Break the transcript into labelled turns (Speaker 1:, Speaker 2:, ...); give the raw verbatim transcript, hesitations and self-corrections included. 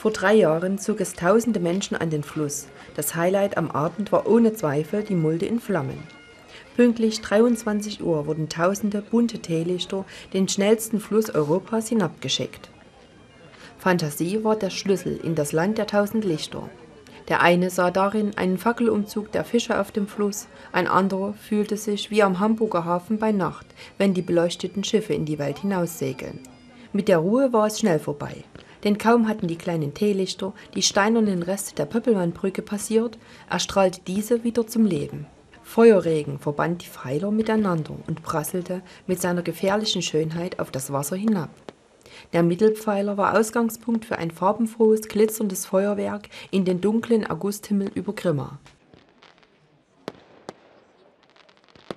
Speaker 1: Vor drei Jahren zog es tausende Menschen an den Fluss. Das Highlight am Abend war ohne Zweifel die Mulde in Flammen. Pünktlich dreiundzwanzig Uhr wurden tausende bunte Teelichter den schnellsten Fluss Europas hinabgeschickt. Fantasie war der Schlüssel in das Land der tausend Lichter. Der eine sah darin einen Fackelumzug der Fische auf dem Fluss, ein anderer fühlte sich wie am Hamburger Hafen bei Nacht, wenn die beleuchteten Schiffe in die Welt hinaussegeln. Mit der Ruhe war es schnell vorbei, denn kaum hatten die kleinen Teelichter die steinernen Reste der Pöppelmannbrücke passiert, erstrahlte diese wieder zum Leben. Feuerregen verband die Pfeiler miteinander und prasselte mit seiner gefährlichen Schönheit auf das Wasser hinab. Der Mittelpfeiler war Ausgangspunkt für ein farbenfrohes, glitzerndes Feuerwerk in den dunklen Augusthimmel über Grimma.